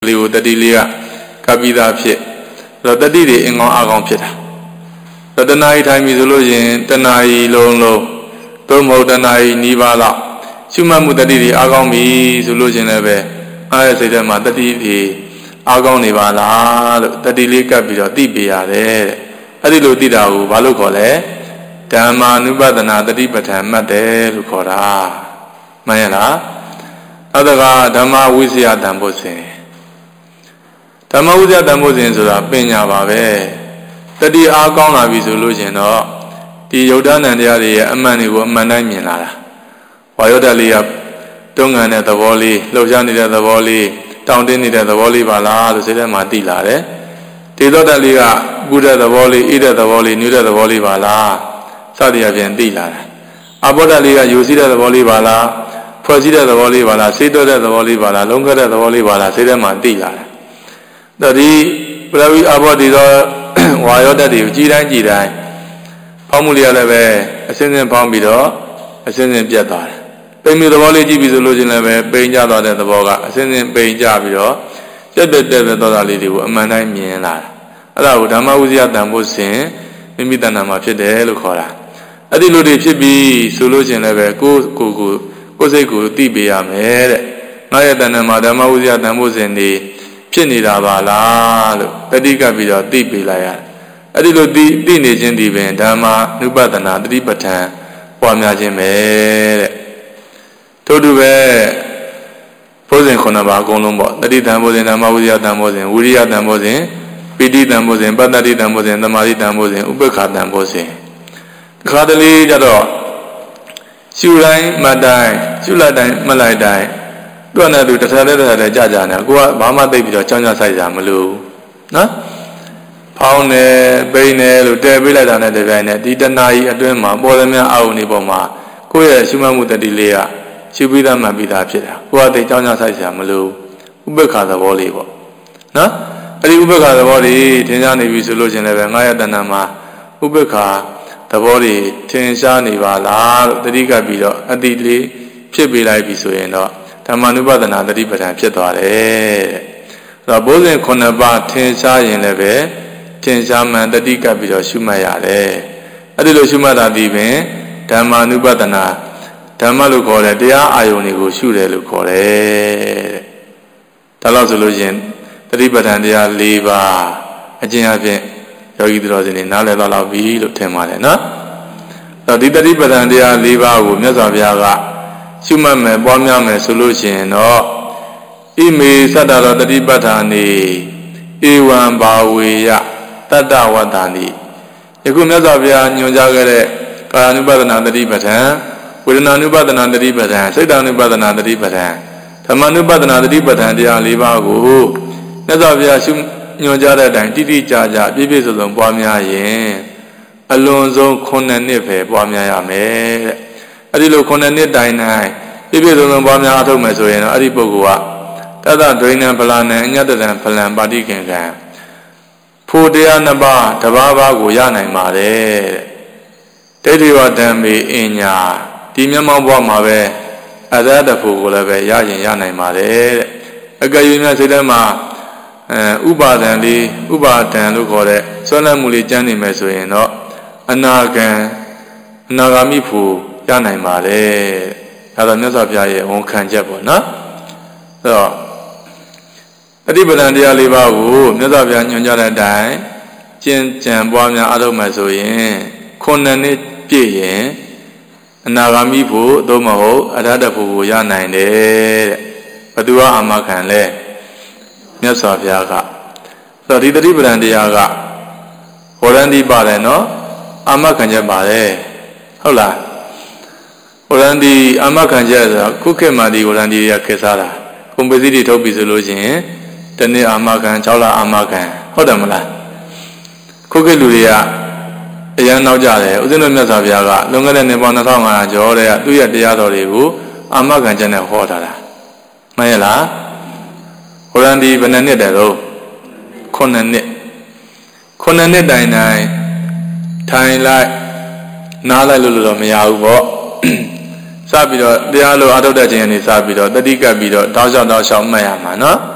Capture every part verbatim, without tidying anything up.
လေးကိုတတိလေးကကပိတာဖြစ်တော့တတိတွေအင်ကောင်းအကောင်းဖြစ်တာတော့တဏှာကြီးထိုင်ပြီဆိုလို့ရင်တဏှာကြီးလုံးလုံးသို့မဟုတ်တဏှာကြီးနီးပါးလောက်ရှုမှတ်မှုတတိတွေအကောင်းပြီဆိုလို့ရှင်လည်းပဲအားရစိတ်ထဲမှာတတိတွေအကောင်းနေပါလားလို့တတိလေးကပ်ပြီးတော့သိပေးရတယ်တဲ့အဲ့ဒီလိုသိတာကိုဘာလို့ခေါ်လဲဓမ္မာနုပဒနာတတိပဋ္ဌာန်မှတ်တယ်လို့ခေါ်တာမှန်ရလားအဲ့ဒါကဓမ္မဝိဇ္ဇာတန်ဖို့စဉ်ဓမ္မဝိဇ္ဇာတန်ဖို့စဉ်ဆိုတာပညာပါပဲတတိအားကောင်းလာပြီဆိုလို့ရှင်တော့ဒီယုတ်တဏ္ဍတရားတွေရဲ့အမှန်တွေကိုအမှန်တိုင်းမြင်လာတာဝါယောဓာတ်လေးကတွန်းကန်တဲ့သဘောလေးလှုပ်ရှားနေတဲ့သဘောလေးတောင့်တင်းနေတဲ့သဘောလေးပါလားလို့စိတ်ထဲမှာသိလာတယ်ဒေသောဓာတ်လေးကပူတဲ့သဘောလေးအေးတဲ့သဘောလေးနူးတဲ့သဘောလေးပါလားစသည်အပြင်သိလာတယ်အဘောဓာတ်လေးကယူစီးတဲ့သဘောလေးပါလားဖွဲ့စည်းတဲ့သဘောလေးပါလားစိတ်တော်တဲ့သဘောလေးပါလားလုံးခတ်တဲ့သဘောလေးပါလားစိတ်ထဲမှာသိလာတယ်ဒါဒီပရဝိအဘောဒီသောဝါယောဓာတ်တွေကိုကြည်တိုင်းကြည်တိုင်းဖောင်းမှုလေးရလည်းပဲအစင်းစင်းဖောင်းပြီးတော့အစင်းစင်းပြတ်သွားတယ်ပိန်မီသဘောလေးကြည့်ပြီးဆိုလို့ချင်းလည်းပဲပိန်ကြသွားတဲ့သဘောကအစင်းစင်းပိန်ကြပြီးတော့ပြတ်ပြတ်တဲ့သောတာလေးတွေကိုအမှန်တိုင်းမြင်လာတာအဲ့ဒါကိုဓမ္မဝိဇ္ဇာတန်ဖို့စဉ်မိမိတဏ္ဍာမှာဖြစ်တယ်လို့ခေါ်တာအဲ့ဒီလိုတွေဖြစ်ပြီးဆိုလို့ချင်းလည်းပဲကိုယ်ကိုယ်ကိုကိုယ်စိတ်ကိုသိပေးရမယ်တဲ့ငါရဲ့တဏ္ဍာမှာဓမ္မဝိဇ္ဇာတန်ဖို့စဉ်နေဖြစ်နေတာပါလားလို့တတိကပြီးတော့သိပေးလိုက်ရတယ်အဲ့ဒီလိုသိသိနေခြင်းဒီပင်ဓမ္မနုပဒနာတတိပဋ္ဌာန်ပွားများခြင်းပဲတဲ့ထို့တူပဲဘုဇင်ခုနှစ်ပါးအကုန်လုံးပေါ့တတိတံဘုဇင်ဓမ္မဝိဇ္ဇာတံဘုဇင်ဝိရိယတံဘုဇင်ပိဋိတံဘုဇင်ပတ္တိတံဘုဇင်သမာဓိတံဘုဇင်ဥပ္ပခာတံဘုဇင်ဒီခါတလေကြတော့ရှုတိုင်းမှတ်တိုင်းရှုလိုက်တိုင်းမှတ်လိုက်တိုင်းသူကလည်းသူတထက်တည်းတထက်တည်းကြာကြာနေကိုကဘာမှသိပြီးတော့ကြောင်းကြဆိုင်ကြမလို့နော်ဖောင်းနေပိန်နေလို့တဲပေးလိုက်တာနဲ့တပြိုင်နက်ဒီတဏှာကြီးအတွင်းမှာပေါ်သမျှအာရုံဒီပေါ်မှာကိုယ့်ရဲ့ရှုမှတ်မှုတတိလေးကရှုပြီးသားမှတ်ပြီးသားဖြစ်တာကိုကသိကြောင်းကြဆိုင်ကြမလို့ဥပ္ပခါသဘောလေးပေါ့နော်အဲ့ဒီဥပ္ပခါသဘောလေးထင်ရှားနေပြီဆိုလို့ရှင်လည်းပဲငါးရတဏှာမှာဥပ္ပခါသဘောလေးထင်ရှားနေပါလားလို့တတိကပြီးတော့အတိလေးဖြစ်ပေးလိုက်ပြီဆိုရင်တော့ဓမ္မနုပဒနာတတိပဋ္ဌာန်ဖြစ်သွားတယ်တဲ့အဲ့တော့ဘုဇင်ခုနှစ်ပါးထင်ရှားရင်လည်းပဲထင်ရှားမှန်တတိကပြီးတော့ရှုမှတ်ရတယ်အဲ့ဒီလိုရှုမှတ်တာဒီပင်ဓမ္မနုပဒနာဓမ္မလို့ခေါ်တယ်တရားအာယုန်တွေကိုရှုတယ်လို့ခေါ်တယ်တဲ့ဒါလို့ဆိုလို့ရှင်တတိပဋ္ဌာန်တရား၄ပါးအကျဉ်းအပြင်ယောဂီတော်စင်တွေနားလည်တော့လောက်ပြီလို့ထင်ပါတယ်နော်အဲ့တော့ဒီတတိပဋ္ဌာန်တရား၄ပါးကိုမြတ်စွာဘုရားကရှုမှတ်မယ်ပွားများမယ်ဆိုလို့ရှိရင်တော့ဣမေသတ္တရောတတိပဋ္ဌာနေဧဝံဘာဝေယတတ္တဝတ္တာနိယခုမြတ်စွာဘုရားညွှန်ကြားခဲ့တဲ့ကာယ ानु ပဒနာတတိပဋ္ဌာန်ဝေဒနာ ानु ပဒနာတတိပဋ္ဌာန်စိတ်တ ानु ပဒနာတတိပဋ္ဌာန်ဓမ္မ ानु ပဒနာတတိပဋ္ဌာန်တရား၄ပါးကိုမြတ်စွာဘုရားရှုညွှန်ကြားတဲ့အတိုင်းတိတိကျကျပြည့်ပြည့်စုံစုံပွားများရင်အလွန်ဆုံးခုနှစ်နှစ်ပဲပွားများရမယ်တဲ့အဲ့ဒီလိုခုနှစ်နှစ်တိုင်တိုင်းပြည့်ပြည့်စုံစုံပွားများအထုတ်မယ်ဆိုရင်တော့အဲ့ဒီပုဂ္ဂိုလ်ကတတဒိဋ္ဌံဖလနံအညတတံဖလံပါတိကံကံဖို့တရားနှစ်ပါးတပါးပါးကိုရနိုင်ပါတယ်တဲ့ဒိဋ္ဌိဝတ္တံမေအညာဒီမျက်မှောက်ဘဝမှာပဲအရဟတဖို့ကိုလည်းပဲရရင်ရနိုင်ပါတယ်တဲ့အကယ်၍များစိတ်ထဲမှာအဲဥပါဒံလေးဥပါဒံလို့ခေါ်တဲ့ဆွဲလန်းမှုလေးကျမ်းနေမယ်ဆိုရင်တော့အနာဂံအနာဂါမိဖို့ရနိုင်ပါတယ်ဒါတော့မြတ်စွာဘုရားရဲ့ဝန်ခံချက်ပေါ့နော်အဲတော့တတိပဋ္ဌာန်တရား၄ပါးကိုမြတ်စွာဘုရားညွှန်ကြားတဲ့အတိုင်းကျင့်ကြံပွားများအားထုတ်မယ်ဆိုရင်ခုနှစ်နှစ်ပြည့်ရင်အနာဂါမိဖို့သို့မဟုတ်အရဟတဖို့ကိုရနိုင်တယ်တဲ့ဘသူကအာမခံလဲမြတ်စွာဘုရားကဆိုတော့ဒီတတိပဋ္ဌာန်တရားကဝရဏိပါတယ်နော်အာမခံချက်ပါတယ်ဟုတ်လားဝရဏိအာမခံချက်ဆိုတာခုခေတ်မှာဒီဝရဏိရခေတ်စားတာကွန်ပစီတီထုတ်ပြီဆိုလို့ရှိရင်တနေ့အာမခံ၆လအာမခံဟုတ်တယ်မလားခုခေတ်လူတွေကအရန်နောက်ကြတယ်ဥစဉ်တို့မြတ်စွာဘုရားကလွန်ခဲ့တဲ့နှစ်ပေါင်း၂၅၀၀ကျော်တဲ့ကသူ့ရဲ့တရားတော်တွေကိုအာမခံချက်နဲ့ဟောထားတာမှန်ရဲ့လားဟောရန်ဒီဘယ်နှစ်နှစ်တည်းတော့ခုနှစ်နှစ်ခုနှစ်နှစ်တိုင်တိုင်ထိုင်လိုက်နားလိုက်လို့တော့မရဘူးပေါ့စပြီးတော့တရားလိုအားထုတ်တဲ့ခြင်းကနေစပြီးတော့တတိကပ်ပြီးတော့တောက်လျှောက်တောက်လျှောက်မှတ်ရမှာနော်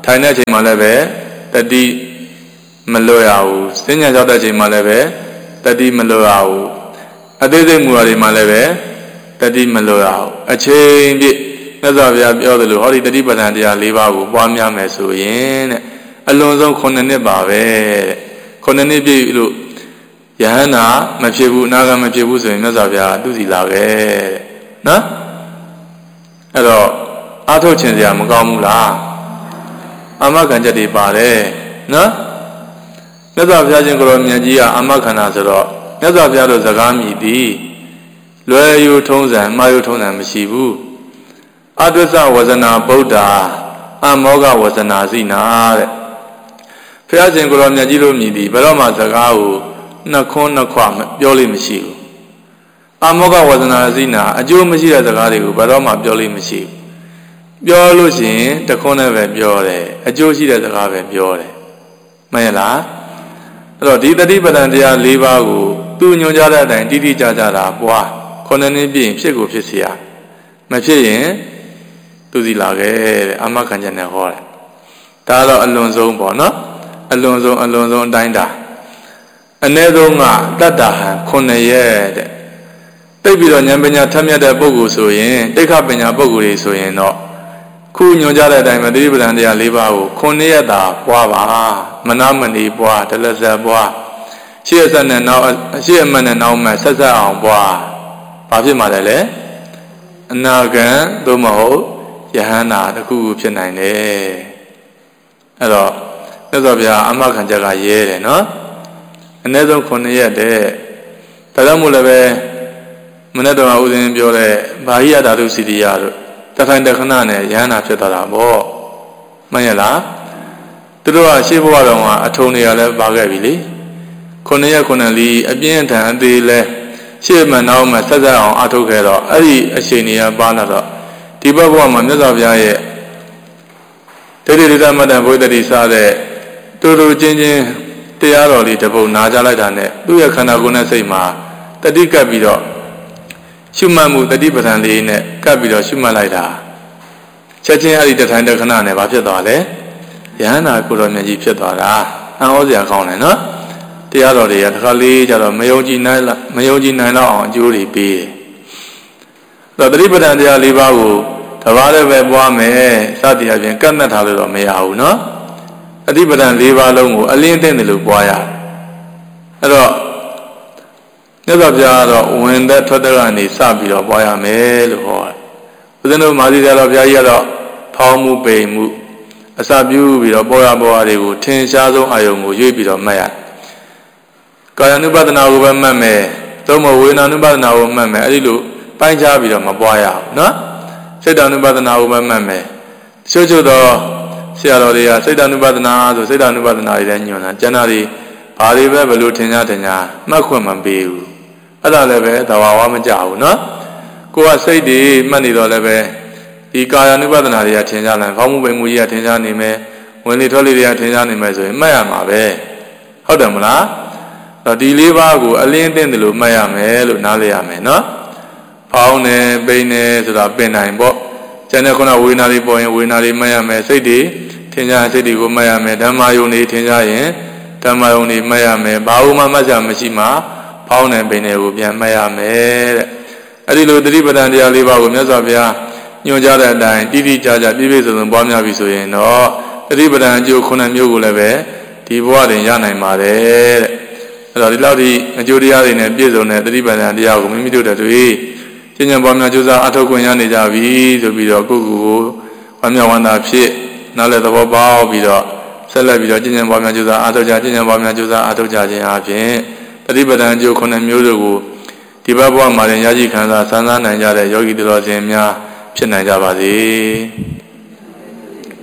ထိုင်တဲ့အချိန်မှာလည်းပဲတတိမလွတ်ရဘူးစဉ္ညာလျှောက်တဲ့အချိန်မှာလည်းပဲတတိမလွတ်ရဘူးအသေးစိတ်မူရာတွေမှာလည်းပဲတတိမလွတ်ရဘူးအချိန်ပြည့်မြတ်စွာဘုရားပြောသလိုဟောဒီတတိပဋ္ဌာန်တရား၄ပါးကိုပွားများမယ်ဆိုရင်တဲ့အလွန်ဆုံးခုနှစ်နှစ်ပါပဲတဲ့ခုနှစ်နှစ်ပြည့်လို့ယဟန္တာမဖြစ်ဘူးအနာဂတ်မဖြစ်ဘူးဆိုရင်မြတ်စွာဘုရားသူစီလာခဲ့တဲ့နော်အဲ့တော့အားထုတ်ခြင်းစရာမကောင်းဘူးလားအာမခံချက်တွေပါတယ်နော်မြတ်စွာဘုရားရှင်ကိုယ်တော်မြတ်ကြီးကအာမခံတာဆိုတော့မြတ်စွာဘုရားတို့စကားမြည်သည်လွယ်ယူထုံးစံမှားယူထုံးစံမရှိဘူးအတ္တသဝဇနာဗုဒ္ဓအမောဂဝဇနာစိနာတဲ့ဘုရားရှင်ကိုယ်တော်မြတ်ကြီးတို့မြည်သည်ဘယ်တော့မှစကားကိုနှခွန်းနှခွပြောလို့မရှိဘူးအမောဂဝဇနာစိနာအကျိုးမရှိတဲ့စကားတွေကိုဘယ်တော့မှပြောလို့မရှိဘူးပြောလို့ရှိရင်တခွန်းနဲ့ပဲပြောတယ်အကျိုးရှိတဲ့စကားပဲပြောတယ်မှန်ရလားအဲ့တော့ဒီတတိပဋ္ဌာန်တရား၄ပါးကိုသူညွှန်ကြားတဲ့အတိုင်းတိတိကျကျတာပွားခုနှစ်နှစ်ပြည့်ဖြစ်ကိုဖြစ်เสียမဖြစ်ရင်သူစီလာခဲ့တဲ့အမခံချက်နဲ့ဟောတယ်ဒါတော့အလွန်ဆုံးပေါ့နော်အလွန်ဆုံးအလွန်ဆုံးအတိုင်းတာအ ਨੇ ဆုံးကတတ္တဟံခုနှစ်ရက်တဲ့တိတ်ပြီးတော့ဉာဏ်ပညာထက်မြက်တဲ့ပုဂ္ဂိုလ်ဆိုရင်တိတ်ခပညာပုဂ္ဂိုလ်တွေဆိုရင်တော့ခုညွှန်ကြားတဲ့အတိုင်းပဲတတိပဋ္ဌာန်တရား၄ပါးကိုခုနှစ်ရက်သာပွားပါမနာမဏီပွားတလဇတ်ပွားရှေ့အဆက်နဲ့နောက်ရှေ့အမှတ်နဲ့နောက်မှဆက်ဆက်အောင်ပွားဘာဖြစ်မှာလဲလဲအနာဂံသို့မဟုတ်ယဟန္တာတစ်ခုခုဖြစ်နိုင်တယ်အဲ့တော့မြတ်စွာဘုရားအမခံချက်ကရဲတယ်နော်အနည်းဆုံးခုနှစ်ရက်တဲ့ဒါကြောင့်မို့လည်းပဲမနေ့တော့ဦးဇင်းပြောတဲ့ဘာဟိယဓာတုစီရိယတို့တခိုင်တခဏနဲ့ယဟန္တာဖြစ်သွားတာပေါ့မှန်ရလားသူတို့ကရှေးဘဝတော်မှာအထုံတွေကလည်းပါခဲ့ပြီလေခုနှစ်ရက်ခုနှစ်လီအပြင်းထန်အသေးလဲရှေ့မှနောက်မှဆက်ဆက်အောင်အထုတ်ခဲ့တော့အဲ့ဒီအချိန်ကြီးပါလာတော့ဒီဘက်ဘဝမှာမြတ်စွာဘုရားရဲ့ဒိဋ္ဌိဒိဋ္ဌမတ္တဘုဒ္ဓတိစတဲ့တူတူချင်းချင်းတရားတော်လေးတစ်ပုဒ်နာကြလိုက်တာနဲ့သူ့ရဲ့ခန္ဓာကိုယ်နဲ့စိတ်မှာတတိကပ်ပြီးတော့ရှုမှတ်မှုတတိပဋ္ဌာန်လေးနဲ့ကပ်ပြီးတော့ရှုမှတ်လိုက်တာချက်ချင်းအဲ့ဒီတထိုင်တခဏနဲ့ဘာဖြစ်သွားလဲယဟန္တာကိုယ်တော်မြတ်ကြီးဖြစ်သွားတာအံ့ဩစရာကောင်းတယ်နော်တရားတော်တွေကတစ်ခါလေးကြတော့မယုံကြည်နိုင်လားမယုံကြည်နိုင်တော့အောင်အကျိုးတွေပေးတယ်။ဒါတတိပဋ္ဌာန်တရား၄ပါးကိုတပါးလည်းပဲပွားမယ်စသည်အပြင်ကတ်နှက်ထားလို့တော့မရဘူးနော်။တတိပဋ္ဌာန်၄ပါးလုံးကိုအလင်းသိတယ်လို့ပွားရတယ်။အဲ့တော့မြတ်စွာဘုရားကတော့ဝင်သက်ထွက်သက်ကနေစပြီးတော့ပွားရမယ်လို့ဟောတယ်။ဦးဇင်းတို့မာသီဆရာတော်ဘုရားကြီးကတော့ဖောင်းမှုပိန်မှုအစပြုပြီးတော့ပေါ်ရပေါ်ရတွေကိုထင်ရှားဆုံးအာယုံကိုရွေးပြီးတော့မှတ်ရတယ်ကာယ ानु ပဒနာကိုပဲမှတ်မယ်သို့မဟုတ်ဝေဒနာ ानु ပဒနာကိုမှတ်မယ်အဲ့ဒီလိုပိုင်းခြားပြီးတော့မပွားရဘူးနော်စိတ် ानु ပဒနာကိုပဲမှတ်မယ်ချို့ချို့တော့ဆရာတော်တွေကစိတ် ानु ပဒနာဆိုစိတ် ानु ပဒနာတွေလည်းညွှန်တာကျန်တာတွေဘာတွေပဲဘယ်လိုထင်ကြတင်ကြမှတ်ခွင့်မပေးဘူးအဲ့ဒါလည်းပဲသဘာဝမကြဘူးနော်ကိုကစိတ်တွေမှတ်နေတော့လည်းပဲဒီကာယ ानु ပဒနာတွေကထင်ကြတယ်ခေါင်းမှုပိန်မှုကြီးကထင်ကြနေမယ်ဝင်လေထွက်လေတွေကထင်ကြနေမယ်ဆိုရင်မှတ်ရမှာပဲဟုတ်တယ်မလားဒီလေးပါးကိုအလင်းသိတယ်လို့မှတ်ရမယ်လို့နားလည်ရမယ်နော်။ဖောင်းနေပိန်နေဆိုတာပင်နိုင်ပေါ့။ကျန်တဲ့ခုနဝေဒနာတွေပေါ်ရင်ဝေဒနာတွေမှတ်ရမယ်စိတ်တွေထင်ရှားစိတ်တွေကိုမှတ်ရမယ်ဓမ္မယုံတွေထင်ရှားရင်ဓမ္မယုံတွေမှတ်ရမယ်ဘာလို့မှမှတ်ရမရှိမှဖောင်းနေပိန်နေကိုပြန်မှတ်ရမယ်တဲ့။အဲဒီလိုတတိပဋ္ဌာန်တရားလေးပါးကိုမြတ်စွာဘုရားညွှန်ကြားတဲ့အတိုင်းတိတိကျကျပြည့်ပြည့်စုံစုံပွားများပြီဆိုရင်တော့တတိပဋ္ဌာန်အကျိုးခုနှစ်မျိုးကိုလည်းပဲဒီဘဝတွင်ရနိုင်ပါတယ်တဲ့။အဲ့တော့ဒီလောက်ဒီအကျိုးတရားတွေနဲ့ပြည့်စုံတဲ့တတိပဋ္ဌာန်တရားကိုမိမိတို့တည်းကျင့်ကြံပွားများကြိုးစားအထောက်ခွင့်ရနေကြပြီဆိုပြီးတော့ကိုယ့်ကိုယ်ကိုဝမ်းမြောက်ဝမ်းသာဖြစ်နားလည်သဘောပေါက်ပြီးတော့ဆက်လက်ပြီးတော့ကျင့်ကြံပွားများကြိုးစားအထောက်ကြကျင့်ကြံပွားများကြိုးစားအထောက်ကြခြင်းအပြင်တတိပဋ္ဌာန်အကျိုးခုနှစ်မျိုးတို့ကိုဒီဘက်ဘဝမှာရင်ရရှိခံစားစမ်းစားနိုင်ကြတဲ့ယောဂီတော်စင်များဖြစ်နိုင်ကြပါစေ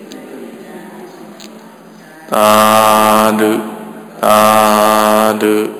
သာဓုသာဓု